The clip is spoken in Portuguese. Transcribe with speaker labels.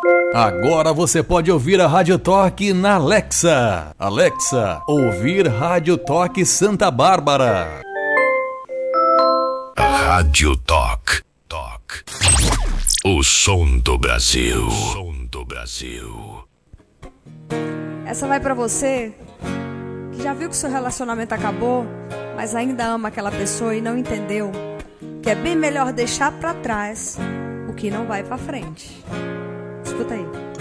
Speaker 1: Agora você pode ouvir a Rádio Toque na Alexa. Alexa, ouvir Rádio Toque Santa Bárbara.
Speaker 2: Rádio Toque. O som do Brasil.
Speaker 3: Essa vai pra você que já viu que seu relacionamento acabou, mas ainda ama aquela pessoa e não entendeu que é bem melhor deixar pra trás o que não vai pra frente. Escuta aí.